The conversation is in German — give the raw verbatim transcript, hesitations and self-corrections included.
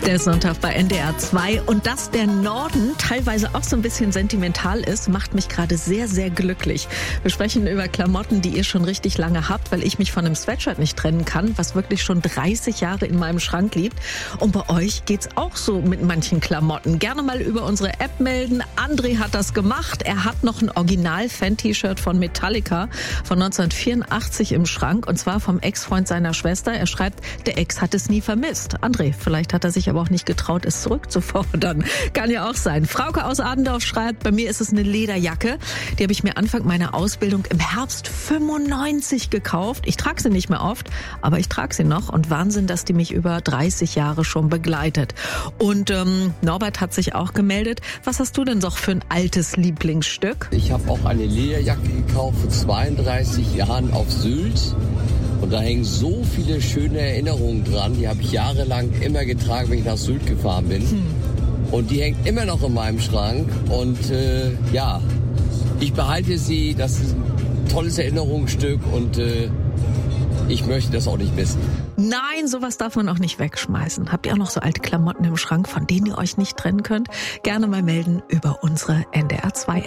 Der Sonntag bei N D R zwei. Und dass der Norden teilweise auch so ein bisschen sentimental ist, macht mich gerade sehr, sehr glücklich. Wir sprechen über Klamotten, die ihr schon richtig lange habt, weil ich mich von einem Sweatshirt nicht trennen kann, was wirklich schon dreißig Jahre in meinem Schrank liegt. Und bei euch geht's auch so mit manchen Klamotten. Gerne mal über unsere App melden. André hat das gemacht. Er hat noch ein Original-Fan-T-Shirt von Metallica von neunzehnhundertvierundachtzig im Schrank. Und zwar vom Ex-Freund seiner Schwester. Er schreibt, der Ex hat es nie vermisst. André, vielleicht hat er sich aber auch nicht getraut, es zurückzufordern. Kann ja auch sein. Frauke aus Adendorf schreibt, bei mir ist es eine Lederjacke. Die habe ich mir Anfang meiner Ausbildung im Herbst fünfundneunzig gekauft. Ich trage sie nicht mehr oft, aber ich trage sie noch. Und Wahnsinn, dass die mich über dreißig Jahre schon begleitet. Und ähm, Norbert hat sich auch gemeldet. Was hast du denn noch für ein altes Lieblingsstück? Ich habe auch eine Lederjacke gekauft vor zweiunddreißig Jahren auf Sylt. Und da hängen so viele schöne Erinnerungen dran. Die habe ich jahrelang immer getragen, wenn ich nach Sylt gefahren bin. Hm. Und die hängt immer noch in meinem Schrank. Und äh, ja, ich behalte sie. Das ist ein tolles Erinnerungsstück und äh, ich möchte das auch nicht missen. Nein, sowas darf man auch nicht wegschmeißen. Habt ihr auch noch so alte Klamotten im Schrank, von denen ihr euch nicht trennen könnt? Gerne mal melden über unsere N D R zwei App.